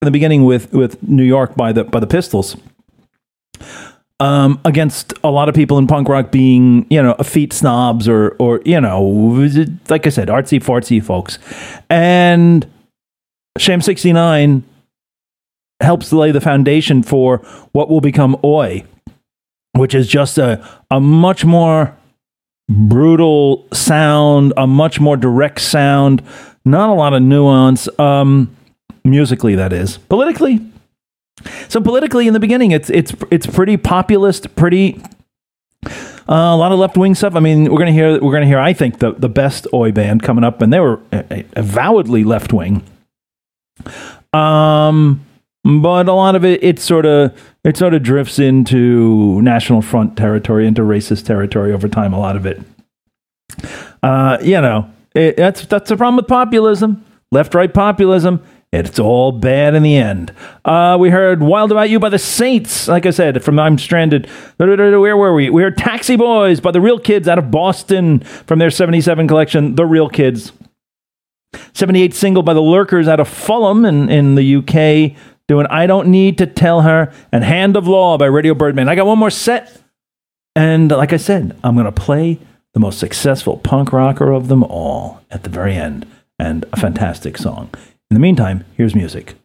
in the beginning with New York by the Pistols. Against a lot of people in punk rock being, effete snobs or like I said, artsy fartsy folks. And Sham 69 helps lay the foundation for what will become Oi, which is just a much more brutal sound, a much more direct sound, not a lot of nuance, musically, that is. Politically, in the beginning, it's pretty populist, pretty a lot of left wing stuff. I mean, we're gonna hear. I think the best Oi band coming up, and they were avowedly left wing. But a lot of it sort of drifts into National Front territory, into racist territory over time. A lot of it, that's the problem with populism, left-right populism. It's all bad in the end. We heard Wild About You by the Saints. Like I said, from I'm Stranded. Where were we? We heard Taxi Boys by the Real Kids out of Boston from their 77 collection, The Real Kids. 78 single by the Lurkers out of Fulham in the UK, doing I Don't Need to Tell Her, and Hand of Law by Radio Birdman. I got one more set. And like I said, I'm going to play the most successful punk rocker of them all at the very end. And a fantastic song. In the meantime, here's music.